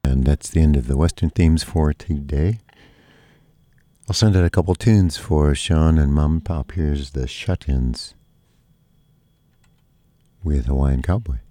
And that's the end of the Western themes for today. I'll send out a couple tunes for Sean and Mom and Pop. Here's the Shut-Ins with Hawaiian Cowboy.